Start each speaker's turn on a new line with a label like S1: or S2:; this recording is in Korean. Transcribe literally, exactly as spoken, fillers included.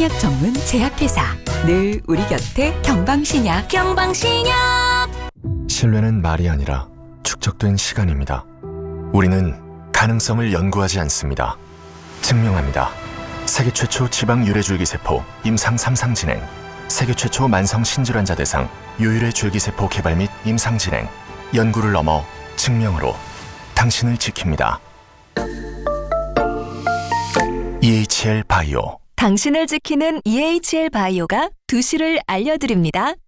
S1: 한약 전문 제약회사 늘 우리 곁에 경방신약 경방신약.
S2: 신뢰는 말이 아니라 축적된 시간입니다. 우리는 가능성을 연구하지 않습니다. 증명합니다. 세계 최초 지방 유래줄기세포 임상 삼 상 진행, 세계 최초 만성 신질환자 대상 유일의 줄기세포 개발 및 임상 진행, 연구를 넘어 증명으로 당신을 지킵니다. 이에이치엘 바이오.
S1: 당신을 지키는 이에이치엘 바이오가 두 시를 알려드립니다.